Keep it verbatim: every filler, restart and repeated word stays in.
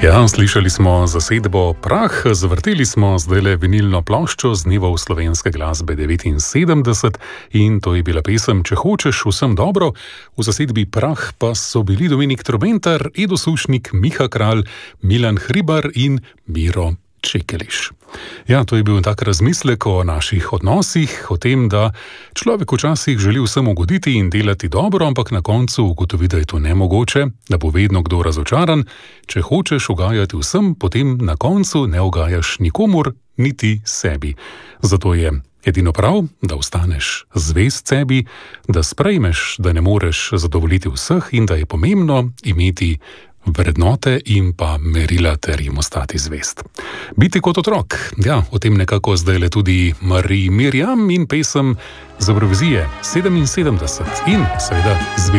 Ja, slišali smo zasedbo Prah, zavrteli smo zdajle vinilno ploščo z dnevov slovenske glasbe devetinsedemdeset in to je bila pesem Če hočeš vsem dobro. V zasedbi Prah pa so bili Dominik Trobentar, Edo Sušnik, Miha Kralj, Milan Hribar in Miro Čekeliš. Ja, to je bil tak razmislek o naših odnosih, o tem, da človek včasih želi vsem ugoditi in delati dobro, ampak na koncu ugotovi, da je to nemogoče, da bo vedno kdo razočaran. Če hočeš ugajati vsem, potem na koncu ne ugajaš nikomur, niti sebi. Zato je edino prav, da ostaneš zvest sebi, da sprejmeš, da ne moreš zadovoljiti vseh in da je pomembno imeti vrednote in pa merila ter jim ostati zvest. Biti kot otrok, ja, o tem nekako zdajle tudi Marij Mirjam in pesem z Evrovizije sedeminsedemdeset in seveda z